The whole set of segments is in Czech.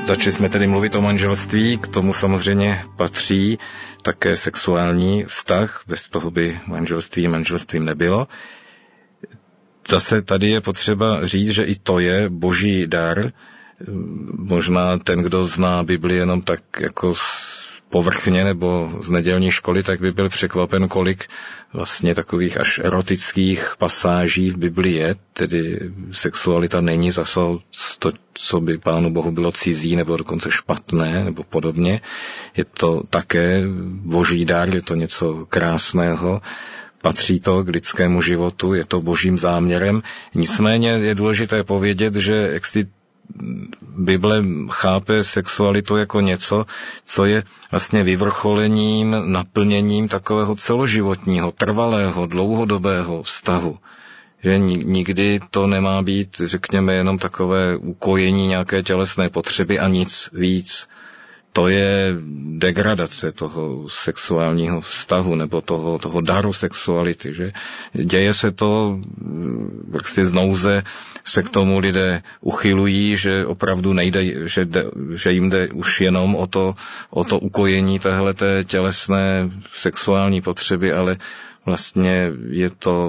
Začali jsme tedy mluvit o manželství, k tomu samozřejmě patří také sexuální vztah, bez toho by manželstvím nebylo. Zase tady je potřeba říct, že i to je boží dar. Možná ten, kdo zná Bibli jenom tak jako povrchně nebo z nedělní školy, tak by byl překvapen, kolik vlastně takových až erotických pasáží v Biblii je, tedy sexualita není zase to, co by Pánu Bohu bylo cizí nebo dokonce špatné nebo podobně. Je to také boží dar, je to něco krásného, patří to k lidskému životu, je to božím záměrem. Nicméně je důležité povědět, že jak si Bible chápe sexualitu jako něco, co je vlastně vyvrcholením, naplněním takového celoživotního, trvalého, dlouhodobého vztahu. Že nikdy to nemá být, řekněme, jenom takové ukojení nějaké tělesné potřeby a nic víc. To je degradace toho sexuálního vztahu nebo toho daru sexuality. Že? Děje se to, prostě z nouze se k tomu lidé uchylují, že opravdu nejde, že jim jde už jenom o to ukojení téhleté tělesné sexuální potřeby, ale vlastně je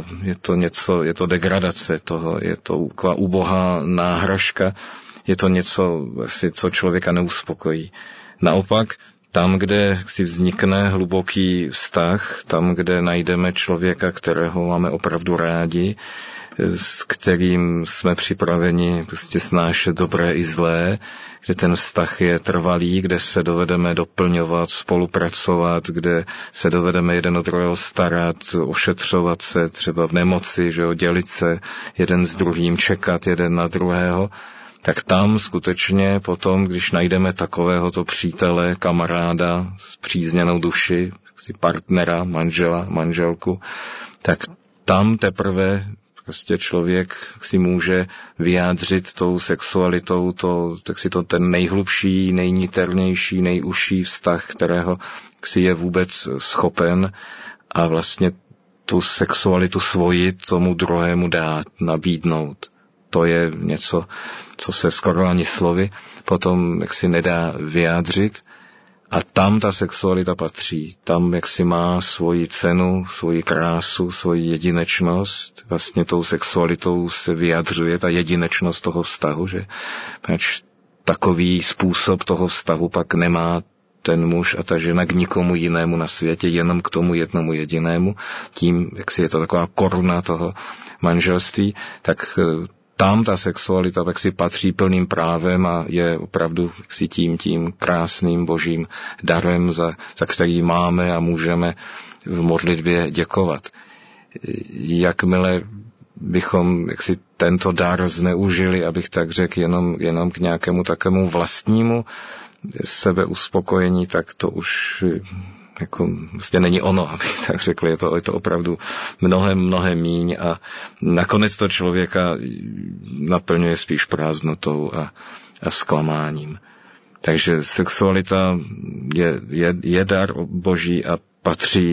to degradace toho, je to ubohá náhražka, je to něco, co člověka neuspokojí. Naopak, tam, kde si vznikne hluboký vztah, tam, kde najdeme člověka, kterého máme opravdu rádi, s kterým jsme připraveni prostě snášet dobré i zlé, kde ten vztah je trvalý, kde se dovedeme doplňovat, spolupracovat, kde se dovedeme jeden od druhého starat, ošetřovat se třeba v nemoci, že dělit se jeden s druhým, čekat jeden na druhého, tak tam skutečně potom, když najdeme takovéhoto přítele, kamaráda, spřízněnou duši, partnera, manžela, manželku, tak tam teprve prostě člověk si může vyjádřit tou sexualitou ten nejhlubší, nejniternější, nejužší vztah, kterého si je vůbec schopen a vlastně tu sexualitu svoji tomu druhému dát, nabídnout. To je něco, co se skoro ani slovy potom jaksi nedá vyjádřit. A tam ta sexualita patří. Tam jaksi má svoji cenu, svoji krásu, svoji jedinečnost. Vlastně tou sexualitou se vyjadřuje ta jedinečnost toho vztahu, že pač takový způsob toho vztahu pak nemá ten muž a ta žena k nikomu jinému na světě, jenom k tomu jednomu jedinému. Tím, jaksi je to taková koruna toho manželství, tak tam ta sexualita tak si patří plným právem a je opravdu si tím krásným božím darem, za který máme a můžeme v modlitbě děkovat. Jakmile bychom jaksi tento dar zneužili, abych tak řekl, jenom k nějakému takovému vlastnímu sebeuspokojení, tak to už jako vlastně není ono, abych tak řekl, je to opravdu mnohem míň a nakonec to člověka naplňuje spíš prázdnotou a zklamáním. Takže sexualita je dar boží a patří